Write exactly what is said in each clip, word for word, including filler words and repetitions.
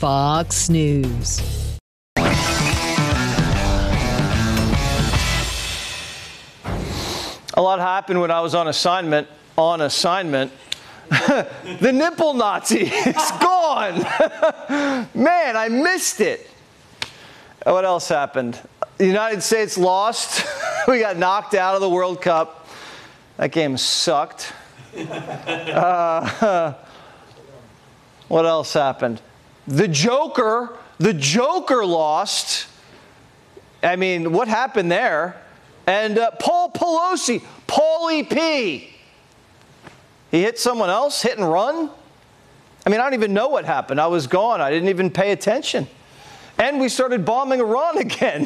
Fox News. A lot happened when I was on assignment. On assignment. The nipple Nazi is gone. Man, I missed it. What else happened? The United States lost. We got knocked out of the World Cup. That game sucked. Uh, what else happened? The Joker, the Joker lost. I mean, what happened there? And uh, Paul Pelosi, Paulie P. He hit someone else, hit and run. I mean, I don't even know what happened. I was gone. I didn't even pay attention. And we started bombing Iran again.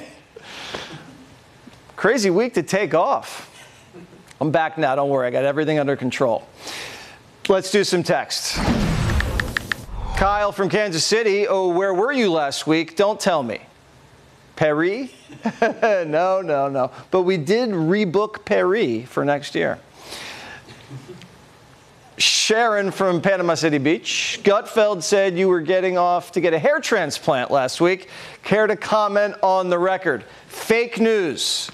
Crazy week to take off. I'm back now. Don't worry. I got everything under control. Let's do some texts. Kyle from Kansas City. Oh, where were you last week? Don't tell me. Paris? no, no, no. But we did rebook Paris for next year. Sharon from Panama City Beach. Gutfeld said you were getting off to get a hair transplant last week. Care to comment on the record? Fake news.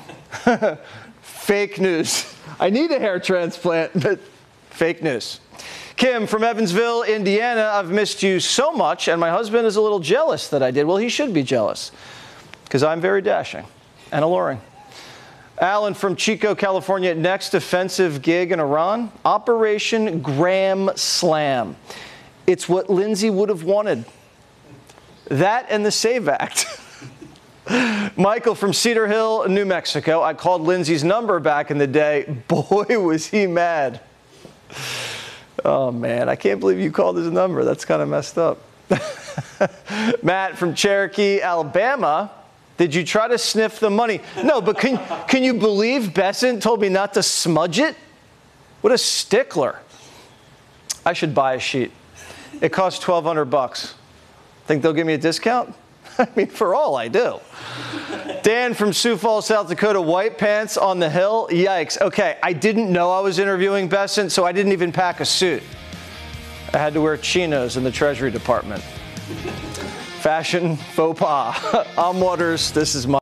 Fake news. I need a hair transplant, but fake news. Kim from Evansville, Indiana. I've missed you so much, and my husband is a little jealous that I did. Well, he should be jealous, because I'm very dashing and alluring. Alan from Chico, California. Next offensive gig in Iran, Operation Graham Slam. It's what Lindsay would have wanted. That and the SAVE Act. Michael from Cedar Hill, New Mexico. I called Lindsay's number back in the day. Boy, was he mad. Oh, man, I can't believe you called his number. That's kind of messed up. Matt from Cherokee, Alabama. Did you try to sniff the money? No, but can, can you believe Besant told me not to smudge it? What a stickler. I should buy a sheet. It costs twelve hundred bucks. Think they'll give me a discount? I mean, for all I do. Dan from Sioux Falls, South Dakota. White pants on the hill? Yikes. Okay, I didn't know I was interviewing Besant, so I didn't even pack a suit. I had to wear chinos in the Treasury Department. Fashion faux pas. I'm Waters. This is my...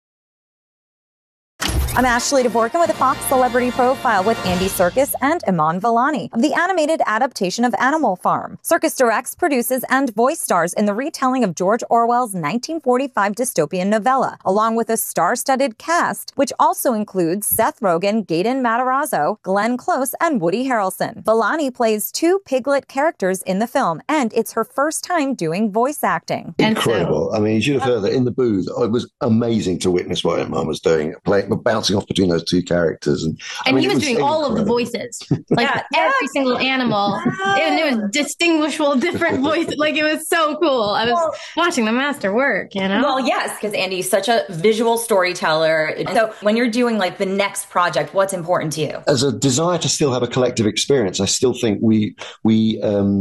I'm Ashley Dvorkin with a Fox Celebrity Profile with Andy Serkis and Iman Vellani of the animated adaptation of Animal Farm. Serkis directs, produces, and voice stars in the retelling of George Orwell's nineteen forty-five dystopian novella, along with a star-studded cast, which also includes Seth Rogen, Gaten Matarazzo, Glenn Close, and Woody Harrelson. Vellani plays two piglet characters in the film, and it's her first time doing voice acting. Incredible. I mean, you should have heard that in the booth. It was amazing to witness what Iman was doing, playing, bouncing off between those two characters, and, and I mean, he was, was doing incredible. all of the voices, like yeah, every single animal, and it was distinguishable, different voices. Like it was so cool. I was well, watching the master work, you know. Well, yes, because Andy's such a visual storyteller. So when you're doing like the next project, what's important to you? As a desire to still have a collective experience, I still think we we. Um,